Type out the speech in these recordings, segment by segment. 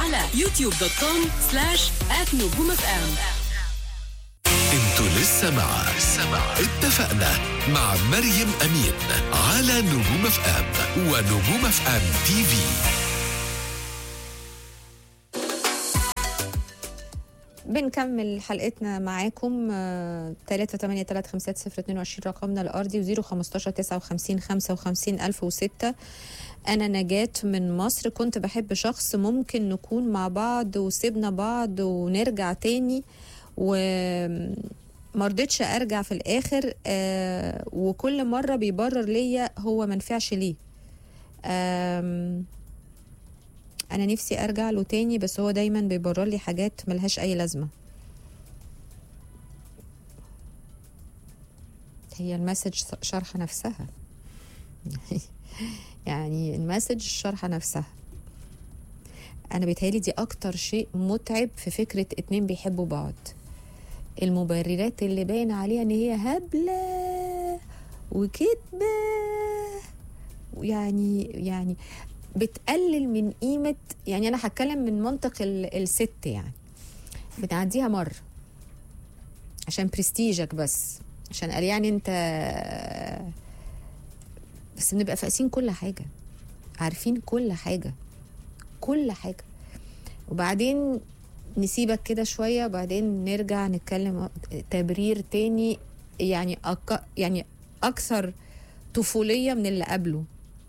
على youtube.com/@نجوم-FM. انتوا لسه مع اتفقنا مع مريم أمين على نجوم اف ام ونجوم اف ام تي في. بنكمل حلقتنا معاكم 3835022 رقمنا الأرضي و015-59-55-1006. أنا نجاة من مصر. كنت بحب شخص ممكن نكون مع بعض وسيبنا بعض ونرجع تاني ومرضتش أرجع في الآخر، وكل مرة بيبرر ليا هو منفعش ليه. أنا نفسي أرجع له تاني بس هو دايما بيبرر لي حاجات ملهاش أي لازمة. هي المسج شرحة نفسها يعني المسج شرحة نفسها. أنا بيتهيألي دي أكتر شيء متعب في فكرة اتنين بيحبوا بعض، المبررات اللي باين عليها ان هي هبلة وكدبة، يعني بتقلل من قيمة. يعني أنا هتكلم من منطق الست، يعني بتعديها مرة عشان برستيجك، بس عشان قال يعني انت بس بنبقى فاقسين كل حاجة، عارفين كل حاجة، وبعدين نسيبك كده شوية وبعدين نرجع نتكلم تبرير تاني، يعني يعني أكثر طفولية من اللي قبله.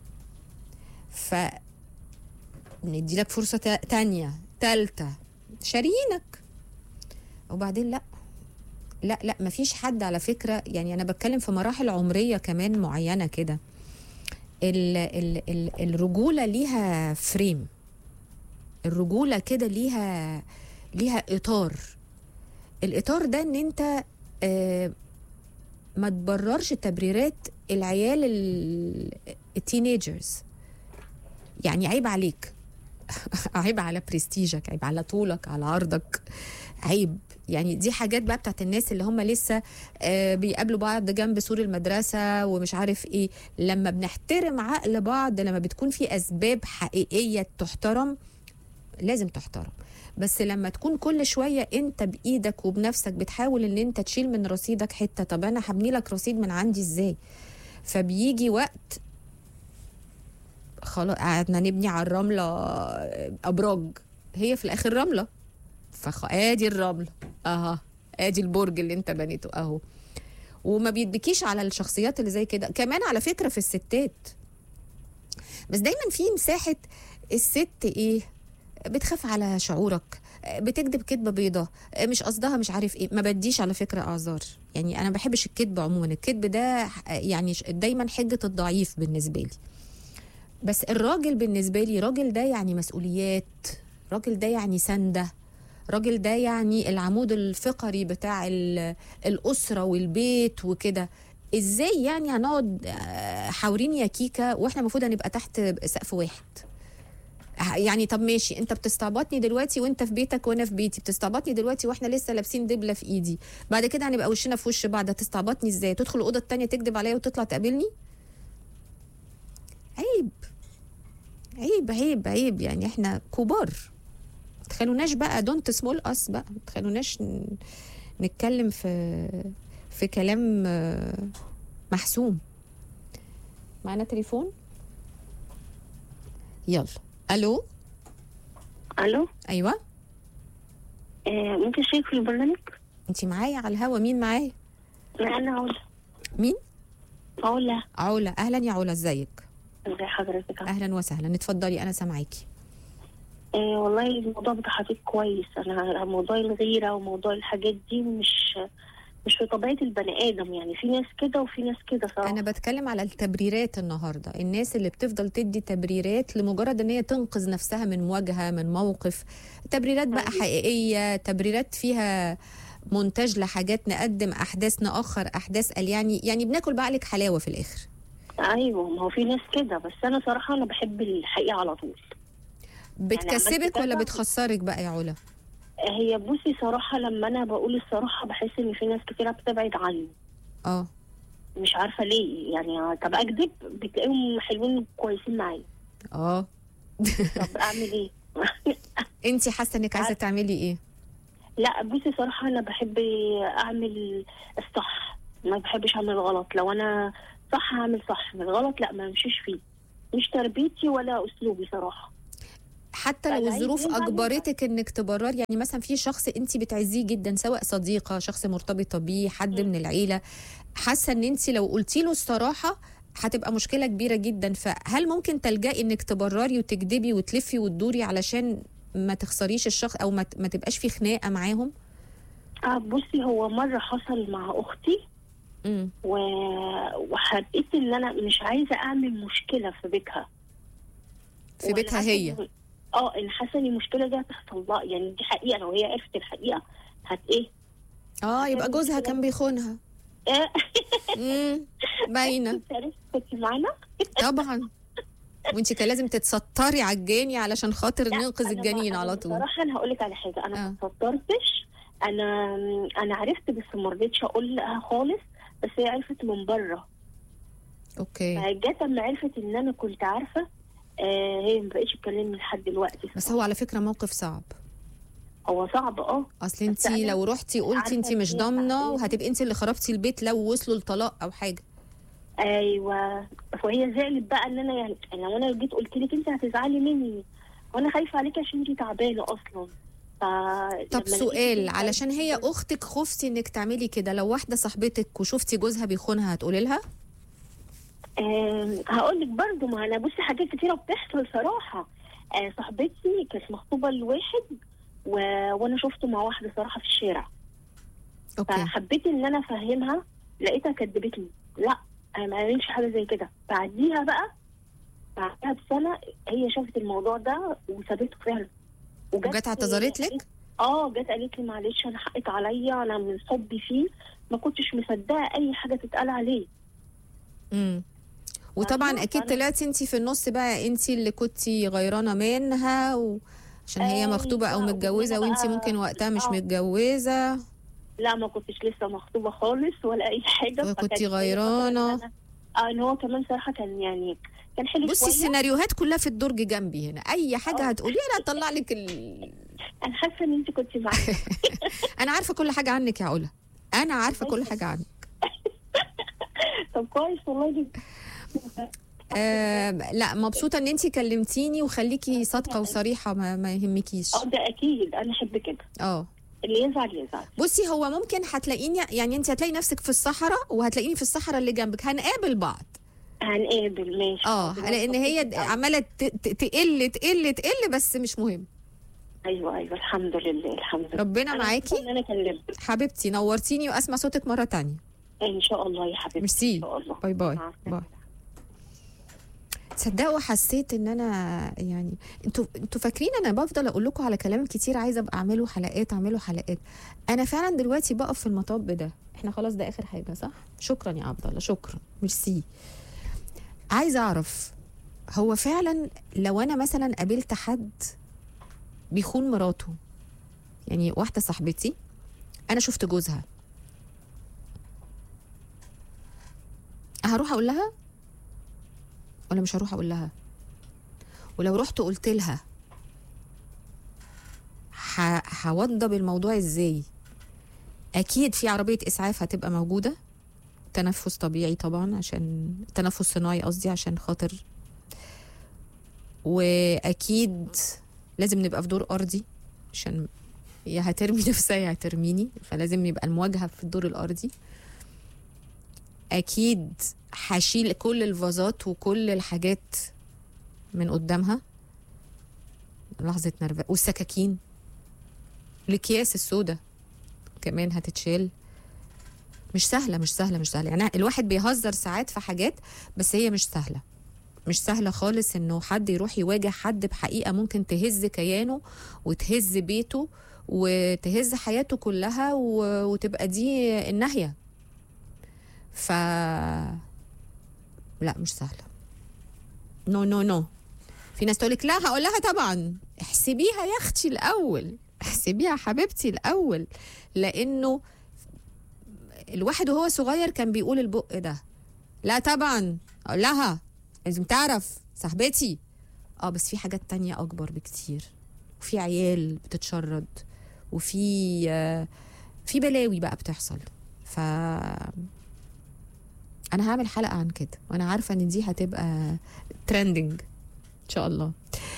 ندي لك فرصة تانية تالتة شاريينك، وبعدين لا مفيش حد على فكرة. يعني أنا بتكلم في مراحل عمرية كمان معينة كده. الرجولة ليها فريم، الرجولة كده ليها إطار. الإطار ده إن أنت ما تبررش تبريرات العيال التينيجرز. يعني عيب عليك عيب على برستيجك، عيب على طولك، على عرضك، عيب. يعني دي حاجات بقى بتاعت الناس اللي هم لسه بيقابلوا بعض جنب سور المدرسة ومش عارف ايه. لما بنحترم عقل بعض، لما بتكون في أسباب حقيقية تحترم، لازم تحترم. بس لما تكون كل شوية انت بإيدك وبنفسك بتحاول ان انت تشيل من رصيدك حتة، طب انا هبني لك رصيد من عندي ازاي؟ فبيجي وقت خلاص قعدنا نبني على الرملة أبراج، هي في الآخر رملة. ادي الرملة ادي البرج اللي انت بنيته اهو. وما بيدبكيش على الشخصيات اللي زي كده. كمان على فكرة في الستات، بس دايما في مساحة الست ايه، بتخاف على شعورك، بتكذب كذبة بيضة، مش قصدها، مش عارف ايه. ما بديش على فكرة اعذار، يعني انا بحبش الكذب عموما. الكذب ده يعني دايما حجة الضعيف بالنسبة لي. بس الراجل بالنسبة لي، راجل ده يعني مسؤوليات، راجل ده يعني سندة، راجل ده يعني العمود الفقري بتاع الأسرة والبيت وكده. ازاي يعني هنقعد حاورين يا كيكا واحنا المفروض هنبقى تحت سقف واحد؟ يعني طب ماشي، انت بتستعبطني دلوقتي وانت في بيتك وانا في بيتي، بتستعبطني دلوقتي واحنا لسه لابسين دبلة في ايدي، بعد كده هنبقى وشنا في وش بعض. هتستعبطني ازاي؟ تدخل الأوضة التانية تكذب عليا وتطلع تقابلني؟ عيب. يعني احنا كبار، تخلوناش بقى دونت سمول اس بقى، تخلوناش نتكلم في كلام محسوم. معنا تليفون، يلا. الو. ايوه. ممكن اشارك في البرنامج؟ انتي معايا على الهوا. مين معايا؟ انا علا. مين؟ علا. اهلا يا علا، ازيك؟ ازي حضرتك؟ اهلا وسهلا، اتفضلي انا سامعاكي. والله الموضوع بتاع حضرتك كويس. انا موضوع الغيره وموضوع الحاجات دي مش في طبيعه البني ادم. يعني في ناس كده وفي ناس كده صراحه. انا بتكلم على التبريرات النهارده، الناس اللي بتفضل تدي تبريرات لمجرد ان هي تنقذ نفسها من مواجهه، من موقف. تبريرات بقى حقيقيه، تبريرات فيها مونتاج لحاجات، نقدم احداث ناخر احداث، قال يعني بناكل بعقلك حلاوه في الاخر. ايوه، ما هو في ناس كده، بس انا صراحه انا بحب الحقيقه على طول. بتكسبك ولا بتخسرك بقى يا علا؟ هي بصي صراحه، لما انا بقول الصراحه بحس ان في ناس كتير بتبعد عني. مش عارفه ليه. يعني طب اكذب بتلاقيهم حلوين كويسين معايا. طب اعمل ايه؟ انت حاسه انك عايزه تعملي ايه؟ لا بصي صراحة أنا بحب أعمل الصح، ما بحبش أعمل الغلط. لو أنا صح هعمل صح، من الغلط لا ما امشيش فيه. مش تربيتي ولا أسلوبي صراحة. حتى لو الظروف اجبرتك انك تبرر، يعني مثلا في شخص انت بتعزيه جدا، سواء صديقه، شخص مرتبطه بيه، حد من العيله، حاسه ان انت لو قلتي له الصراحه هتبقى مشكله كبيره جدا، فهل ممكن تلجئي انك تبرري وتكذبي وتلفي وتدوري علشان ما تخسريش الشخص او ما تبقاش في خناقه معاهم؟ بصي هو مرة حصل مع أختي وحبيت ان انا مش عايزه اعمل مشكله في بيتها. في بيتها هي؟ ان حاسه ان المشكله دي هتحصل لها، يعني دي حقيقه. لو هي عرفت الحقيقه يبقى جوزها كان بيخونها. باينه. كنت معانا طبعا، وانت كان لازم تتستري على الجاني علشان خاطر ننقذ الجنين على طول. بصراحه انا هقول لك على حاجه، انا ما اتسترتش. انا عرفت بس ما رضيتش اقول لها خالص، بس هي عرفت من بره. اوكي. فجت اما عرفت ان انا كنت عارفه، هي ما بقتش تكلمني لحد دلوقتي. بس هو على فكره موقف صعب. هو صعب اصل انت لو رحتي قلتي انت مش ضامنه، وهتبقي انت اللي خربتي البيت لو وصلوا لطلاق او حاجه. ايوه، فهي زعلت بقى ان انا يعني لو انا جيت قلت لك انت هتزعلي مني، وانا خايفه عليكي عشان انت تعبانه اصلا. طب سؤال، علشان هي اختك خفتي انك تعملي كده، لو واحده صاحبتك وشفتي جوزها بيخونها هتقولي لها؟ هقول لك برضه، ما انا بصي حاجات كتيره بتحصل صراحه. صاحبتي كانت مخطوبه لواحد وانا شفته مع واحده صراحه في الشارع. اوكي. فحبيت ان انا افهمها، لقيتها كدبتني. لا انا ما عملتش حاجه زي كده. بعديها بسنه هي شافت الموضوع ده وسابته فعلا، وجت اعتذرت لك؟ جت قالت لي معلش انا حقك عليا، انا من حبي فيه ما كنتش مصدقه اي حاجه تتقال عليه. وطبعا اكيد طلعتي انت في النص بقى، انت اللي كنتي غيرانه منها عشان هي مخطوبه او متجوزه، وانت ممكن وقتها مش متجوزه. لا ما كنتش لسه مخطوبه خالص ولا اي حاجه، كنتي غيرانه. ان هو كمان صراحه كان حلو. بصي السيناريوهات كلها في الدرج جنبي هنا، اي حاجه هتقوليها انا هطلع لك انا حاسه ان انت كنتي معايا. انا عارفه كل حاجه عنك يا علا، انا عارفه كل حاجه عنك. طب كويس والله. لا مبسوطه ان انت كلمتيني، وخليكي صادقه وصريحه، ما يهمكيش. ده اكيد، انا احب كده. اللي يزعل. بصي هو ممكن هتلاقيني، يعني انت هتلاقي نفسك في الصحراء وهتلاقيني في الصحراء اللي جنبك، هنقابل بعض. هنقابل ماشي. لان هي عماله تقل بس مش مهم. ايوه الحمد لله الحمد لله. ربنا معاكي. انا كلمتك حبيبتي، نورتيني، واسمع صوتك مره تانية ان شاء الله يا حبيبتي. ميرسي. ان شاء الله. باي باي باي. تصدقوا حسيت ان انا يعني انتوا فاكرين انا بفضل اقول لكم على كلام كتير عايزه ابقى اعمله حلقات. انا فعلا دلوقتي بقف في المطب ده. احنا خلاص ده اخر حاجه صح؟ شكرا يا عبد الله، شكرا، ميرسي. عايزه اعرف، هو فعلا لو انا مثلا قابلت حد بيخون مراته، يعني واحده صاحبتي انا شفت جوزها، هروح اقول لها ولا مش هروح اقول لها؟ ولو رحت قلت لها هوضب الموضوع ازاي؟ اكيد في عربيه اسعاف هتبقى موجوده، تنفس طبيعي طبعا، عشان تنفس صناعي قصدي، عشان خاطر، واكيد لازم نبقى في دور ارضي، عشان يا هترمي نفسها يا هترميني، فلازم يبقى المواجهه في الدور الارضي. اكيد هشيل كل الفازات وكل الحاجات من قدامها، لحظه نرفزه، والسكاكين، الاكياس السوداء كمان هتتشال. مش سهله يعني الواحد بيهزر ساعات في حاجات، بس هي مش سهله خالص انه حد يروح يواجه حد بحقيقه ممكن تهز كيانه وتهز بيته وتهز حياته كلها، وتبقى دي النهايه. لا مش سهله. نو. في ناس تقولك لا، هقول لها طبعا احسبيها يا اختي الاول، احسبيها حبيبتي الاول، لانه الواحد وهو صغير كان بيقول البق ده. لا طبعا اقول لها لازم تعرف صاحبتي. بس في حاجات تانية اكبر بكتير. وفي عيال بتتشرد، وفي بلاوي بقى بتحصل. ف انا هعمل حلقه عن كده، وانا عارفه ان دي هتبقى ترندنج ان شاء الله.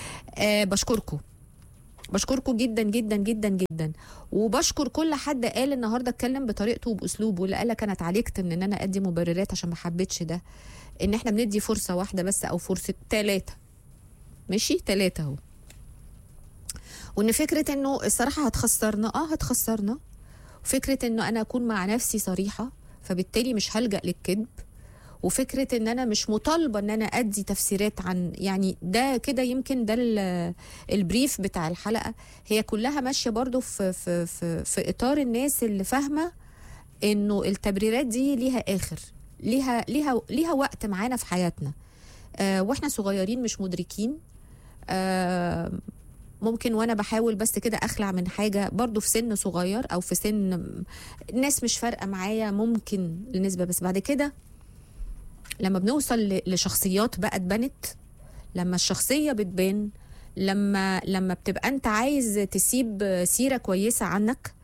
بشكركم جدا جدا جدا جدا، وبشكر كل حد قال النهارده اتكلم بطريقته وباسلوبه، واللي قالك انا اتعالجت ان انا ادي مبررات عشان ما حبيتش ده، ان احنا بندي فرصه واحده بس او فرصه 3 ماشي 3 اهو. وان فكره انه الصراحه هتخسرنا، وفكره انه انا اكون مع نفسي صريحه فبالتالي مش هلجأ للكذب، وفكره ان انا مش مطالبه ان انا ادي تفسيرات عن يعني ده كده. يمكن ده البريف بتاع الحلقه، هي كلها ماشيه برضو في اطار الناس اللي فاهمه انه التبريرات دي ليها اخر، ليها وقت معانا في حياتنا، واحنا صغيرين مش مدركين. ممكن وانا بحاول بس كده اخلع من حاجه برضو في سن صغير او في سن ناس مش فارقه معايا ممكن لنسبه، بس بعد كده لما بنوصل لشخصيات بقى اتبنت، لما الشخصيه بتبان، لما بتبقى انت عايز تسيب سيره كويسه عنك،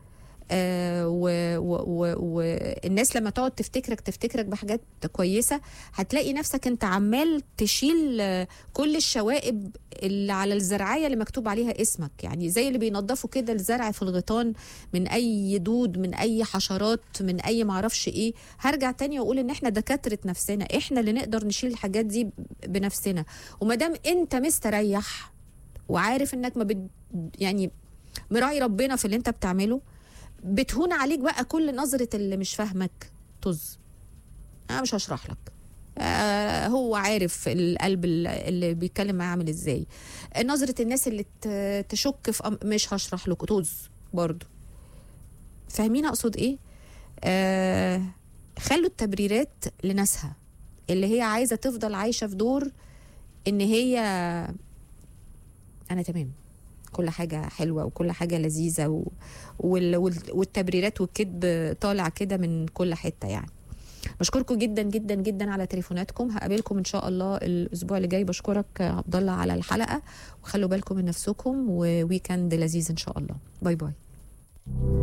والناس لما تقعد تفتكرك بحاجات كويسه، هتلاقي نفسك انت عمال تشيل كل الشوائب اللي على الزرعيه اللي مكتوب عليها اسمك، يعني زي اللي بينظفوا كده الزرع في الغيطان من اي دود، من اي حشرات، من اي معرفش ايه. هرجع تاني واقول ان احنا دكاتره نفسنا، احنا اللي نقدر نشيل الحاجات دي بنفسنا. ومادام انت مستريح وعارف انك يعني مراعي ربنا في اللي انت بتعمله، بتهون عليك بقى كل نظرة اللي مش فاهمك. طز، أنا مش هشرح لك، هو عارف القلب اللي بيتكلم معاه عامل ازاي. نظرة الناس اللي تشك في مش هشرح لك. طز برضو. فاهمين أقصد ايه؟ خلوا التبريرات لناسها اللي هي عايزة تفضل عايشة في دور ان هي أنا تمام، كل حاجة حلوة وكل حاجة لذيذة والتبريرات والكذب طالع كده من كل حتة. يعني بشكركم جدا جدا جدا على تليفوناتكم، هقابلكم ان شاء الله الاسبوع اللي جاي. بشكرك عبد الله على الحلقة، وخلوا بالكم من نفسكم، وويكند لذيذ ان شاء الله. باي باي.